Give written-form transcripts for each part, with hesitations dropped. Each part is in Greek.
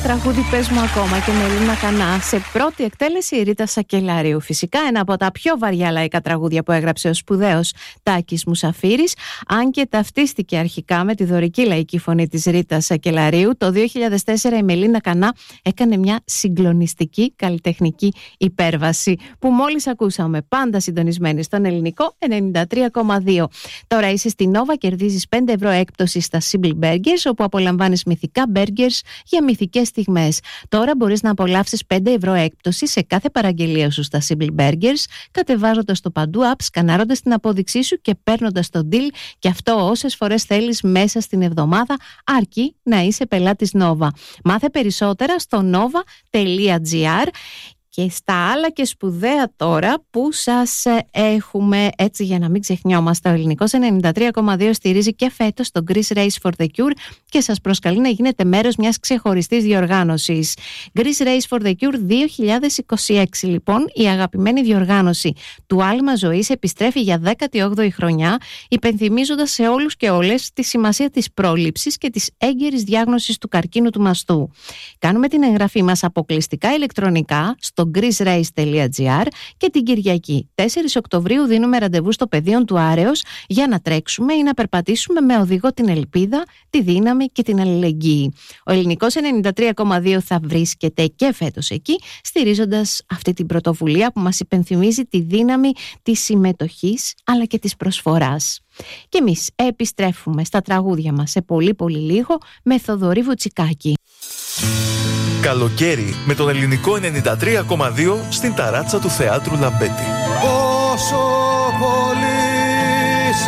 τραγούδι «Πες μου ακόμα» και Μελίνα Κανά. Σε πρώτη εκτέλεση η Ρίτα Σακελαρίου. Φυσικά ένα από τα πιο βαριά λαϊκά τραγούδια που έγραψε ο σπουδαίος Τάκης Μουσαφίρης, αν και ταυτίστηκε αρχικά με τη δωρική λαϊκή φωνή της Ρίτας Σακελαρίου. Το 2004 η Μελίνα Κανά έκανε μια συγκλονιστική καλλιτεχνική υπέρβαση που μόλις ακούσαμε, πάντα συντονισμένη στον ελληνικό 93,2. Τώρα είσαι στη Nova, κερδίζεις 5 ευρώ έκπτωση στα Simple Burgers, όπου απολαμβάνεις μυθικά burgers για μυθικές στιγμές. Τώρα μπορείς να απολαύσεις 5 ευρώ έκπτωση σε κάθε παραγγελία σου στα Simple Burgers, κατεβάζοντας το παντού app, σκανάροντας την απόδειξή σου και παίρνοντας το deal, και αυτό όσες φορές θέλεις μέσα στην εβδομάδα, αρκεί να είσαι πελάτης Nova. Μάθε περισσότερα στο nova.gr. Και στα άλλα και σπουδαία τώρα που σας έχουμε, έτσι για να μην ξεχνιόμαστε, ο ελληνικός 93,2 στηρίζει και φέτος το Greece Race for the Cure και σας προσκαλεί να γίνετε μέρος μιας ξεχωριστής διοργάνωσης. Greece Race for the Cure 2026 λοιπόν, η αγαπημένη διοργάνωση του Άλμα Ζωής επιστρέφει για 18η χρονιά, υπενθυμίζοντας σε όλους και όλες τη σημασία της πρόληψης και της έγκαιρης διάγνωσης του καρκίνου του μαστού. Κάνουμε την εγγραφή μας αποκλειστικά ηλεκτρονικά στο greecerace.gr και την Κυριακή 4 Οκτωβρίου δίνουμε ραντεβού στο πεδίο του Άρεως για να τρέξουμε ή να περπατήσουμε με οδηγό την ελπίδα, τη δύναμη και την αλληλεγγύη. Ο ελληνικός 93,2 θα βρίσκεται και φέτος εκεί, στηρίζοντας αυτή την πρωτοβουλία που μας υπενθυμίζει τη δύναμη της συμμετοχής αλλά και της προσφοράς. Και εμείς επιστρέφουμε στα τραγούδια μας σε πολύ πολύ λίγο με Θοδωρή Βουτσικάκη. Καλοκαίρι με τον ελληνικό 93,2 στην ταράτσα του Θεάτρου Λαμπέτη. Όσο πολύ σ'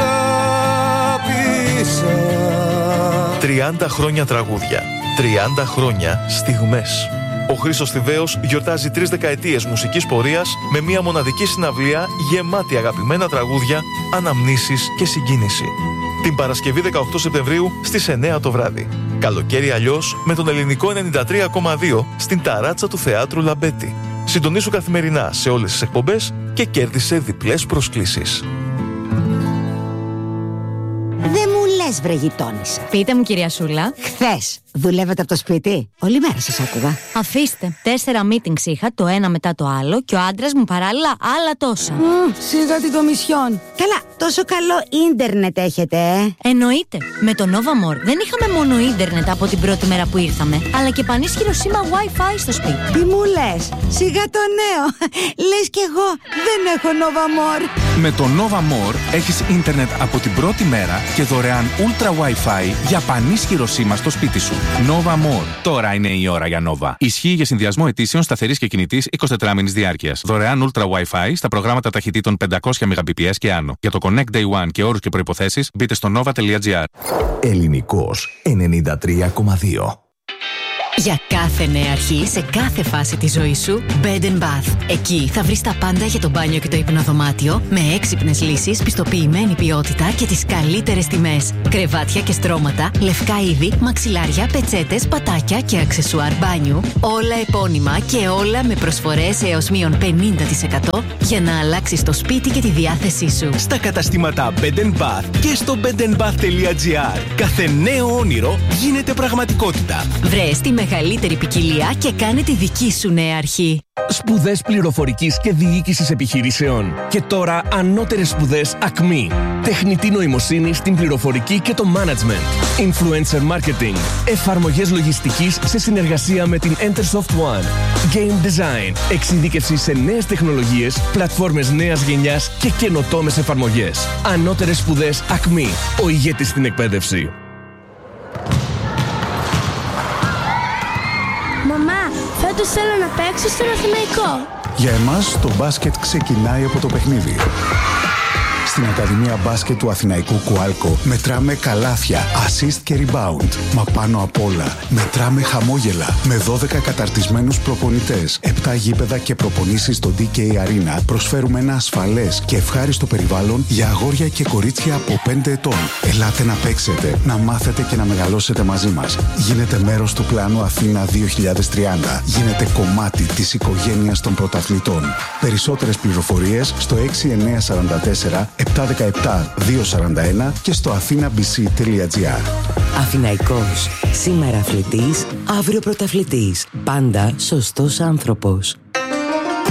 αγάπησα. 30 χρόνια τραγούδια, 30 χρόνια στιγμές. Ο Χρήστος Θηβαίος γιορτάζει 3 δεκαετίες μουσικής πορείας με μια μοναδική συναυλία γεμάτη αγαπημένα τραγούδια, αναμνήσεις και συγκίνηση. Την Παρασκευή 18 Σεπτεμβρίου στις 9 το βράδυ. Καλοκαίρι αλλιώς με τον ελληνικό 93,2 στην ταράτσα του Θεάτρου Λαμπέτη. Συντονίσου καθημερινά σε όλες τις εκπομπές και κέρδισε διπλές προσκλήσεις. Δεν μου λες, βρε γειτόνισσα. Πείτε μου, κυρία Σούλα. Χθες δουλεύετε από το σπίτι? Όλη μέρα σας άκουγα. Αφήστε. 4 meetings είχα, το ένα μετά το άλλο, και ο άντρας μου παράλληλα άλλα τόσα. Σιγά την Κομισιόν. Καλά, τόσο καλό ίντερνετ έχετε, Εννοείται. Με το Nova More δεν είχαμε μόνο ίντερνετ από την πρώτη μέρα που ήρθαμε, αλλά και πανίσχυρο σήμα Wi-Fi στο σπίτι. Τι μου λες? Σιγά το νέο. Λες κι εγώ δεν έχω Nova More. Με το Nova More έχεις ίντερνετ από την πρώτη μέρα και δωρεάν Ultra Wi-Fi για πανίσχυρο σήμα στο σπίτι σου. Nova More. Τώρα είναι η ώρα για Nova. Ισχύει για συνδυασμό ετήσεων σταθερής και κινητής 24μηνης διάρκειας. Δωρεάν Ultra Wi-Fi στα προγράμματα ταχυτήτων 500 Mbps και άνω. Για το Connect Day One και όρους και προϋποθέσεις μπείτε στο nova.gr. Ελληνικός 93,2. Για κάθε νέα αρχή, σε κάθε φάση της ζωής σου, Bed & Bath. Εκεί θα βρεις τα πάντα για το μπάνιο και το υπνοδωμάτιο, με έξυπνες λύσεις, πιστοποιημένη ποιότητα και τις καλύτερες τιμές. Κρεβάτια και στρώματα, λευκά είδη, μαξιλάρια, πετσέτες, πατάκια και αξεσουάρ μπάνιου. Όλα επώνυμα και όλα με προσφορές έως μείον 50% για να αλλάξεις το σπίτι και τη διάθεσή σου. Στα καταστήματα Bed & Bath και στο bedandbath.gr. Κάθε νέο όνειρο γίνεται πραγματικότητα. Βρες τη μεγαλύτερη ποικιλία και κάνε τη δική σου νέα αρχή. Σπουδές πληροφορικής και διοίκησης επιχειρήσεων. Και τώρα ανώτερες σπουδές ΑΚΜΗ. Τεχνητή νοημοσύνη στην πληροφορική και το management. Influencer marketing. Εφαρμογές λογιστικής σε συνεργασία με την Entersoft One. Game design. Εξειδίκευση σε νέες τεχνολογίες, πλατφόρμες νέας γενιάς και καινοτόμες εφαρμογές. Ανώτερες σπουδές ΑΚΜΗ. Ο ηγέτης στην εκπαίδευση. Μαμά, φέτος θέλω να παίξω στον Αθηναϊκό. Για εμάς το μπάσκετ ξεκινάει από το παιχνίδι. Στην Ακαδημία Μπάσκετ του Αθηναϊκού Κουάλκο μετράμε καλάθια, assist και rebound. Μα πάνω απ' όλα μετράμε χαμόγελα. Με 12 καταρτισμένους προπονητές, 7 γήπεδα και προπονήσεις στο DK Arena, προσφέρουμε ένα ασφαλές και ευχάριστο περιβάλλον για αγόρια και κορίτσια από 5 ετών. Ελάτε να παίξετε, να μάθετε και να μεγαλώσετε μαζί μας. Γίνετε μέρος του πλάνου Αθήνα 2030. Γίνετε κομμάτι της οικογένειας των πρωταθλητών. Περισσότερες πληροφορίες στο 6944 717 241 και στο athenabc.gr. Αθηναϊκός. Σήμερα αθλητής, αύριο πρωταθλητής. Πάντα σωστός άνθρωπος.